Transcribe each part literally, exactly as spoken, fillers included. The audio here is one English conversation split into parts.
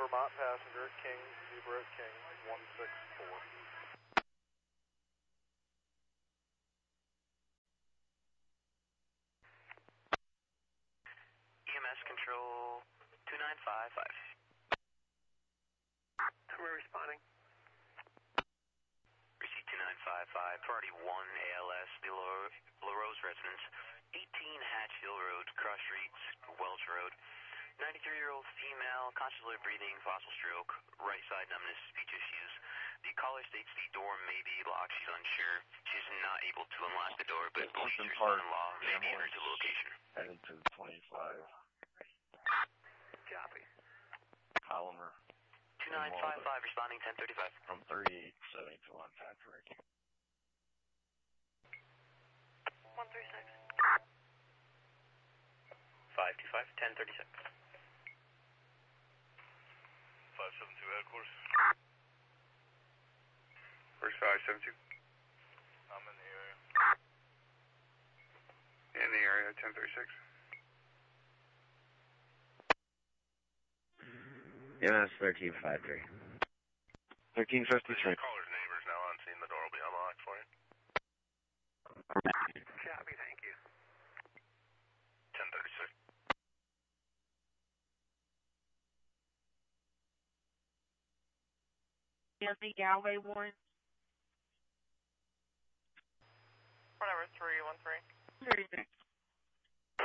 Vermont passenger at King, Zebra at King, one six four. E M S control two nine five five. We're responding. Receipt two nine five five, party one A L S, the LaRose residence, eighteen Hatchfield Road, Cross Streets, Welch Road. ninety-three-year-old female, consciously breathing, fossil stroke, right side numbness, speech issues. The caller states the door may be locked. She's unsure. She's not able to unlock the door, but police or son-in-law may be in her to location. Heading to twenty-five. Copy. Polymer. two nine five five, responding ten thirty-five. From thirty-eight seventy-two on Patrick. one three six. five two five, ten thirty-six. five seven two headquarters. Where's five seven two? I'm in the area. In the area, ten thirty-six. Yeah, that's thirteen five three. thirteen fifty-three. Caller's neighbors now on scene. The door will be unlocked for you. Copy, thank you. ten thirty-six. Anthony Galway one. Whatever, three one three. thirty-six.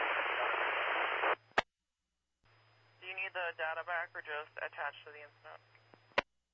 Do you need the data back or just attached to the incident?